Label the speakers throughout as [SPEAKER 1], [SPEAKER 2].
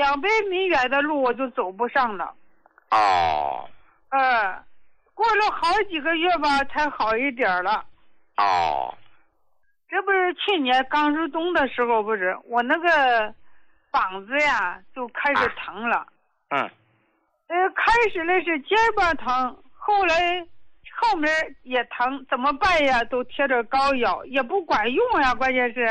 [SPEAKER 1] 200米远的路我就走不上了。
[SPEAKER 2] 哦。
[SPEAKER 1] 过了好几个月吧，才好一点了。
[SPEAKER 2] 哦。
[SPEAKER 1] 这不是去年刚入冬的时候，不是我那个膀子呀就开始疼了。开始的是肩膀疼，后来后面也疼，怎么办呀？都贴着膏药也不管用呀，关键是。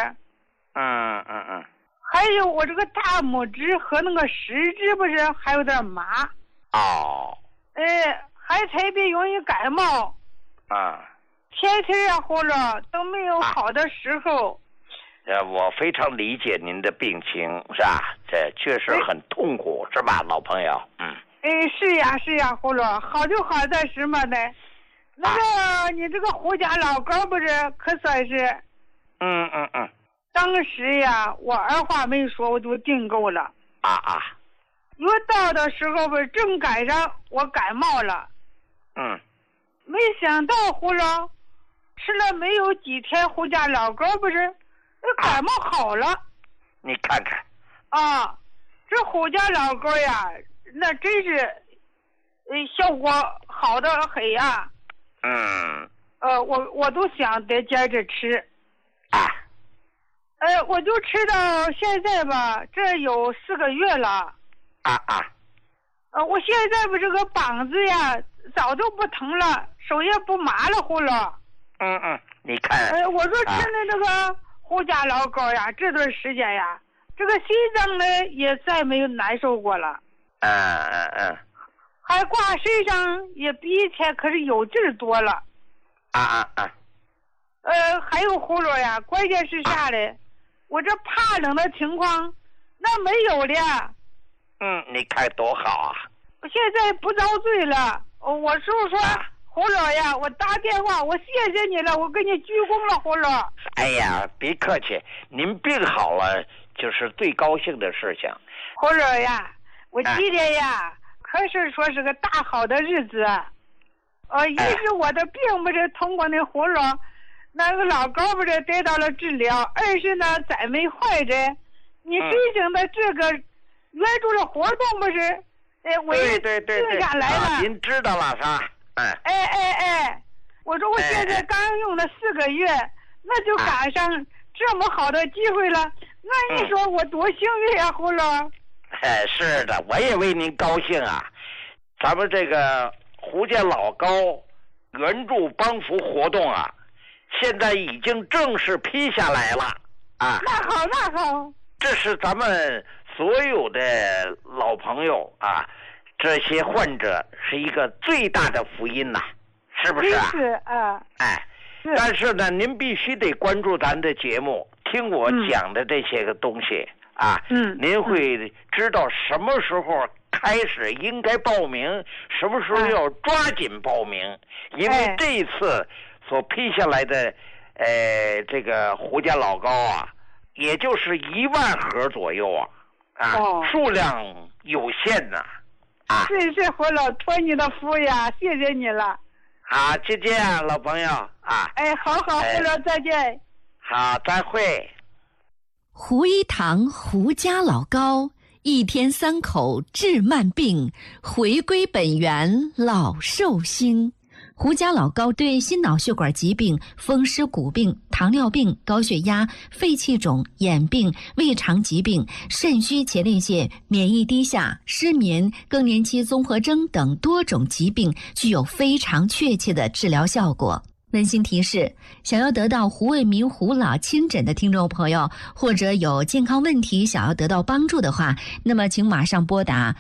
[SPEAKER 1] 还有我这个大拇指和那个食指不是还有点麻。
[SPEAKER 2] 哦。
[SPEAKER 1] 还特别容易感冒。天天啊呼噜都没有好的时候。
[SPEAKER 2] 我非常理解您的病情，是吧？这确实很痛苦，是吧，老朋友？
[SPEAKER 1] 是呀，呼噜，好就好在什么呢？那个你这个胡家老高不是可算是。当时呀，我二话没说，我就订购了。约到的时候不是正赶上我感冒了。没想到呼噜吃了没有几天，胡家老高不是感冒好了。
[SPEAKER 2] 你看看。
[SPEAKER 1] 这胡家老高呀，那真是效果好的很呀。我都想得接着吃。我就吃到现在吧，这有4个月了。我现在不这个膀子呀早就不疼了，手也不麻了，呼噜。
[SPEAKER 2] 你看。
[SPEAKER 1] 我说吃的这个胡家老高呀，这段时间呀，这个心脏呢也再没有难受过了。还挂身上也比以前可是有劲儿多了。还有呼噜呀，关键是啥嘞？我这怕冷的情况那没有了。
[SPEAKER 2] 你看多好啊！
[SPEAKER 1] 我现在不遭罪了。我叔说胡老呀，我打电话，我谢谢你了，我给你鞠躬了，胡老。
[SPEAKER 2] 哎呀，别客气，您病好了就是最高兴的事情。
[SPEAKER 1] 胡老呀，我今天呀，可是说是个大好的日子。一是我的病不是通过那胡老那个老高不是得到了治疗，二是呢咱们患者你申请的这个援助的活动不是我也定下来了。
[SPEAKER 2] 您知道了是吧？
[SPEAKER 1] 我说我现在刚用了4个月，那就赶上这么好的机会了，那你说我多幸运呀，胡老。
[SPEAKER 2] 是的，我也为您高兴啊。咱们这个胡家老高援助帮扶活动啊，现在已经正式批下来了。
[SPEAKER 1] 那好。
[SPEAKER 2] 这是咱们所有的老朋友这些患者是一个最大的福音呐，是不是啊？
[SPEAKER 1] 是
[SPEAKER 2] 但是呢，您必须得关注咱的节目，听我讲的这些个东西您会知道什么时候开始应该报名，什么时候要抓紧报名，因为这一次所批下来的这个胡家老高也就是1万盒左右数量有限呐。
[SPEAKER 1] 是胡老，托你的福呀，谢谢你了。
[SPEAKER 2] 好，再见啊，老朋友
[SPEAKER 1] 好，胡老再见。
[SPEAKER 2] 好，再会。
[SPEAKER 3] 胡一堂胡家老高1天3口治慢病，回归本源老寿星。胡家老高对心脑血管疾病、风湿骨病、糖尿病、高血压、肺气肿、眼病、胃肠疾病、肾虚前列腺、免疫低下、失眠、更年期综合征等多种疾病具有非常确切的治疗效果。温馨提示：想要得到胡卫民胡老亲诊的听众朋友，或者有健康问题想要得到帮助的话，那么请马上拨打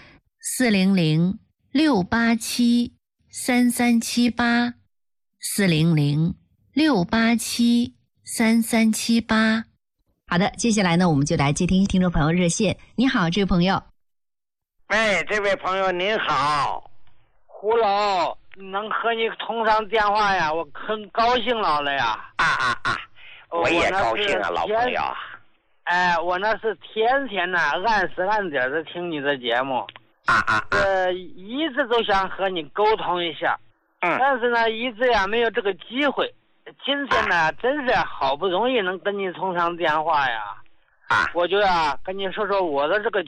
[SPEAKER 3] 400-687-3378，400-687-3378。好的，接下来呢，我们就来接听听众朋友热线。你好，这位朋友。
[SPEAKER 2] 这位朋友您好。
[SPEAKER 4] 胡老，能和你通上电话呀，我很高兴了呀。
[SPEAKER 2] 我也高兴啊，老朋友。
[SPEAKER 4] 我那是天天按时按点的听你的节目。一直都想和你沟通一下，但是呢，一直没有这个机会。今天呢，真是好不容易能跟你通上电话呀。我就跟你说说我的这个